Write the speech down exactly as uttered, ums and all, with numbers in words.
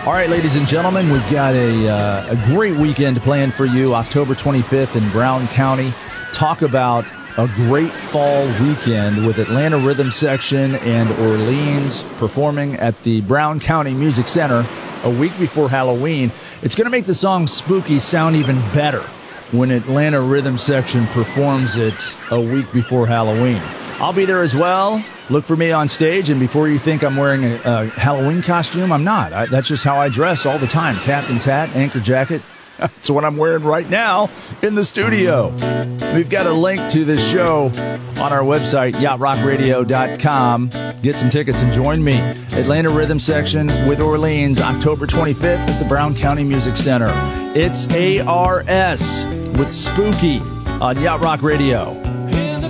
All right, ladies and gentlemen, we've got a, uh, a great weekend planned for you, October twenty-fifth in Brown County. Talk about a great fall weekend with Atlanta Rhythm Section and Orleans performing at the Brown County Music Center a week before Halloween. It's going to make the song Spooky sound even better when Atlanta Rhythm Section performs it a week before Halloween. I'll be there as well. Look for me on stage, and before you think I'm wearing a, a Halloween costume, I'm not. I, that's just how I dress all the time. Captain's hat, anchor jacket. That's what I'm wearing right now in the studio. We've got a link to this show on our website, yacht rock radio dot com. Get some tickets and join me. Atlanta Rhythm Section with Orleans, October twenty-fifth at the Brown County Music Center. It's A R S with Spooky on Yacht Rock Radio.